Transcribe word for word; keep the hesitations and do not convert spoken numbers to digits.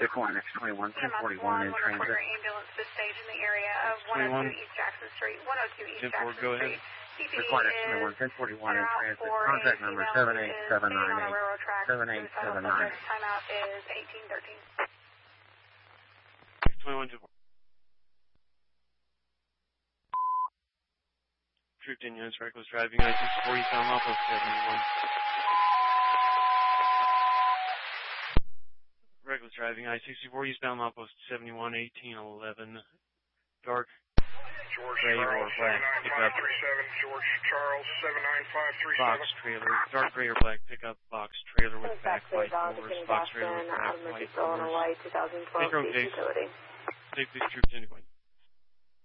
Pick one, X twenty-one, ten forty-one in transit. Ambulance to stage in the area of one oh two East Jackson Street, one oh two East Jackson go Street. ahead. Pick one, X twenty-one, ten forty-one in transit. Contact number seven eight seven nine eight. seven eight seven nine. Timeout is eighteen thirteen. X twenty-one, ten forty-one. Troop ten units, reckless driving, I sixty-four, eastbound Malpo seventy-one. Reckless driving, I sixty-four, eastbound Malpo seventy-one, eighteen eleven. Dark George gray or Charles, black pickup. George Charles, seven nine five three seven. Box trailer, dark gray or black pickup, box trailer with backlight doors, box trailer with backlight doors. Metro Dix, take this troop ten to Queen.